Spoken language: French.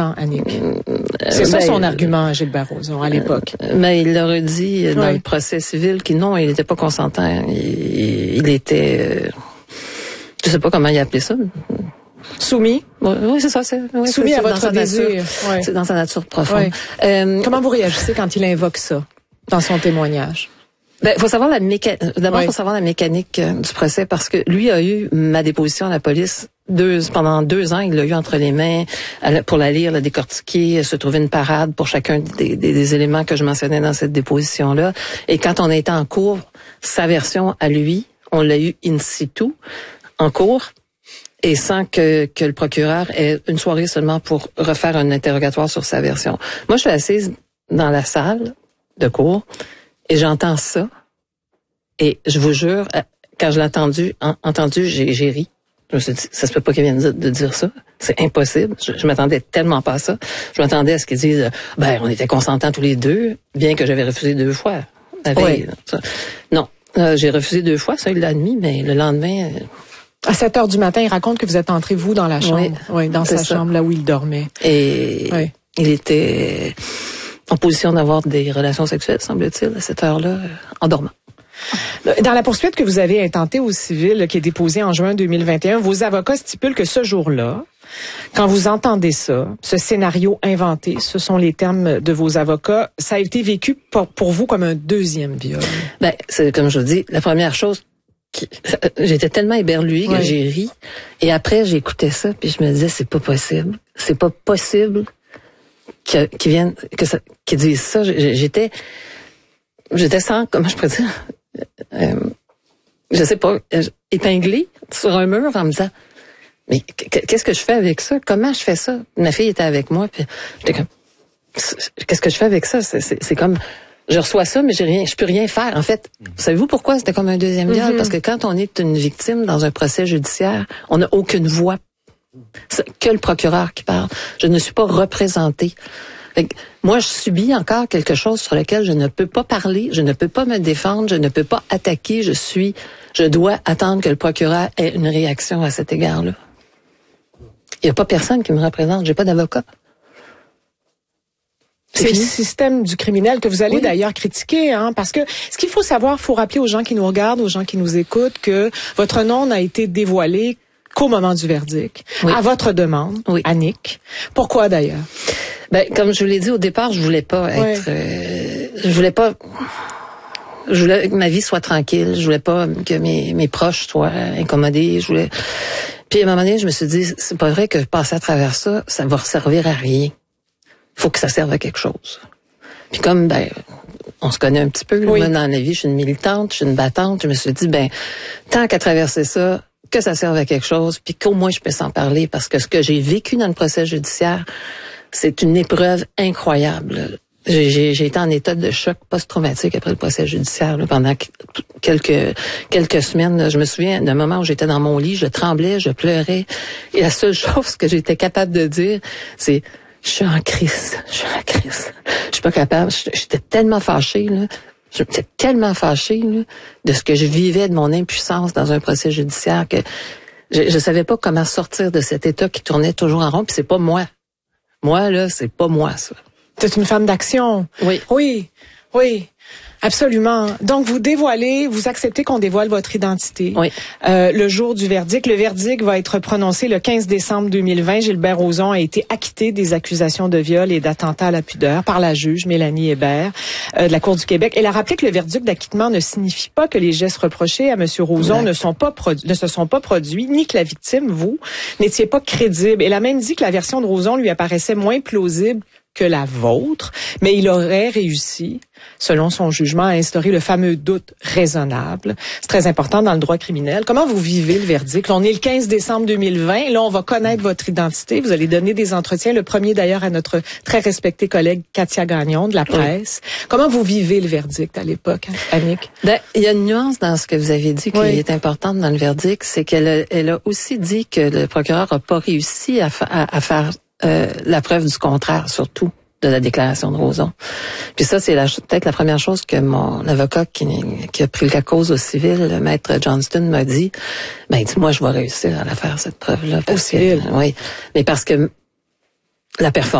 innocent, Annick. C'est ça son argument, Gilbert Rozon, à l'époque. Mais il leur a dit dans le procès civil qu'il non, il n'était pas consentant. Il était... je sais pas comment il a appelé ça. Soumis? Oui, c'est ça. Soumis à votre désir. C'est dans sa nature profonde. Comment vous réagissez quand il invoque ça dans son témoignage? Faut savoir D'abord, faut savoir la mécanique du procès parce que lui a eu ma déposition à la police pendant 2 ans. Il l'a eu entre les mains pour la lire, la décortiquer, se trouver une parade pour chacun des éléments que je mentionnais dans cette déposition-là. Et quand on a été en cours, sa version à lui, on l'a eu in situ, en cours, et sans que le procureur ait une soirée seulement pour refaire un interrogatoire sur sa version. Moi, je suis assise dans la salle de cours et j'entends ça. Et je vous jure, quand je l'ai entendu, j'ai ri. Je me suis dit, ça se peut pas qu'il vienne de dire ça. C'est impossible. Je m'attendais tellement pas à ça. Je m'attendais à ce qu'ils disent, on était consentants tous les deux, bien que j'avais refusé 2 fois. Non, j'ai refusé 2 fois, ça il l'a admis, mais le lendemain... À 7h du matin, il raconte que vous êtes entré, vous, dans la chambre. Oui, dans sa chambre, là où il dormait. Et il était en position d'avoir des relations sexuelles, semble-t-il, à cette heure-là, en dormant. Dans la poursuite que vous avez intentée au civil, qui est déposée en juin 2021, vos avocats stipulent que ce jour-là, quand vous entendez ça, ce scénario inventé, ce sont les termes de vos avocats, ça a été vécu pour vous comme un 2e viol. C'est comme je vous dis, la première chose, j'étais tellement éberluée que j'ai ri. Et après, j'écoutais ça, puis je me disais, c'est pas possible. C'est pas possible qu'ils disent ça. J'étais sans, comment je pourrais dire, je sais pas, épinglée sur un mur en me disant, mais qu'est-ce que je fais avec ça? Comment je fais ça? Ma fille était avec moi, puis j'étais comme, qu'est-ce que je fais avec ça? C'est comme, je reçois ça, mais je peux rien faire. En fait, savez-vous pourquoi c'était comme un 2e viol? Parce que quand on est une victime dans un procès judiciaire, on n'a aucune voix. C'est que le procureur qui parle. Je ne suis pas représentée. Moi, je subis encore quelque chose sur lequel je ne peux pas parler, je ne peux pas me défendre, je ne peux pas attaquer. Je dois attendre que le procureur ait une réaction à cet égard-là. Il n'y a pas personne qui me représente. J'ai pas d'avocat. C'est le système du criminel que vous allez d'ailleurs critiquer, parce que ce qu'il faut savoir, faut rappeler aux gens qui nous regardent, aux gens qui nous écoutent, que votre nom n'a été dévoilé qu'au moment du verdict, à votre demande, Annick. Pourquoi d'ailleurs? Comme je vous l'ai dit au départ, je voulais pas être, je voulais que ma vie soit tranquille, je voulais pas que mes proches soient incommodés, puis à un moment donné, je me suis dit, c'est pas vrai que passer à travers ça, ça va servir à rien. Faut que ça serve à quelque chose. Puis comme, on se connaît un petit peu, moi, dans la vie, je suis une militante, je suis une battante, je me suis dit, tant qu'à traverser ça, que ça serve à quelque chose, puis qu'au moins je puisse en parler, parce que ce que j'ai vécu dans le procès judiciaire, c'est une épreuve incroyable. J'ai été en état de choc post-traumatique après le procès judiciaire pendant quelques semaines. Je me souviens d'un moment où j'étais dans mon lit, je tremblais, je pleurais, et la seule chose que j'étais capable de dire, c'est je suis en crise. Je suis pas capable. J'étais tellement fâchée, là. J'étais tellement fâchée, là, de ce que je vivais, de mon impuissance dans un procès judiciaire, que je savais pas comment sortir de cet état qui tournait toujours en rond, puis c'est pas moi. Moi, là, c'est pas moi, ça. C'est une femme d'action. Oui. Absolument. Donc, vous acceptez qu'on dévoile votre identité. Le jour du verdict. Le verdict va être prononcé le 15 décembre 2020. Gilbert Rozon a été acquitté des accusations de viol et d'attentat à la pudeur par la juge Mélanie Hébert de la Cour du Québec. Elle a rappelé que le verdict d'acquittement ne signifie pas que les gestes reprochés à M. Rozon ne se sont pas produits, ni que la victime, vous, n'étiez pas crédible. Elle a même dit que la version de Rozon lui apparaissait moins plausible que la vôtre, mais il aurait réussi, selon son jugement, à instaurer le fameux doute raisonnable. C'est très important dans le droit criminel. Comment vous vivez le verdict? Là, on est le 15 décembre 2020. Là, on va connaître votre identité. Vous allez donner des entretiens. Le premier, d'ailleurs, à notre très respectée collègue Katia Gagnon de la presse. Comment vous vivez le verdict à l'époque, Annick? Il y a une nuance dans ce que vous avez dit qui est importante dans le verdict. C'est qu'elle a aussi dit que le procureur n'a pas réussi à faire la preuve du contraire, surtout de la déclaration de Rozon. Puis ça, c'est peut-être la première chose que mon avocat qui a pris la cause au civil, maître Johnston, m'a dit. Dis-moi, je vais réussir à la faire, cette preuve-là. Au civil? Oui. Mais parce que la performance